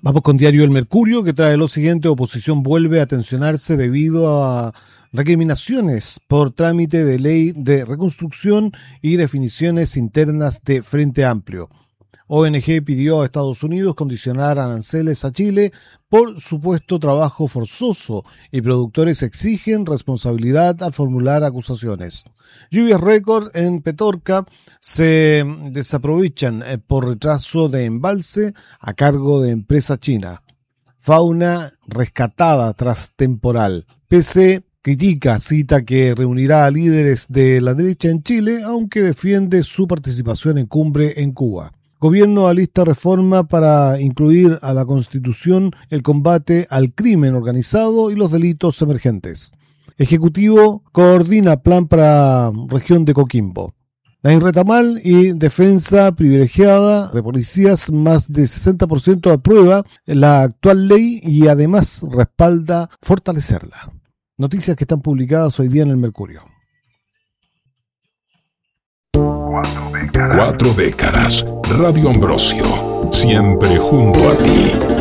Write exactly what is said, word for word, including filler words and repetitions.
Vamos con Diario El Mercurio, que trae lo siguiente: oposición vuelve a tensionarse debido a recriminaciones por trámite de ley de reconstrucción y definiciones internas de Frente Amplio. O N G pidió a Estados Unidos condicionar aranceles a Chile por supuesto trabajo forzoso y productores exigen responsabilidad al formular acusaciones. Lluvias récord en Petorca se desaprovechan por retraso de embalse a cargo de empresa china. Fauna rescatada tras temporal. P C critica cita que reunirá a líderes de la derecha en Chile, aunque defiende su participación en cumbre en Cuba. Gobierno alista reforma para incluir a la Constitución el combate al crimen organizado y los delitos emergentes. Ejecutivo coordina plan para región de Coquimbo. La Retamal y defensa privilegiada de policías, más de sesenta por ciento aprueba la actual ley y además respalda fortalecerla. Noticias que están publicadas hoy día en El Mercurio. Cuatro décadas. Radio Ambrosio, siempre junto a ti.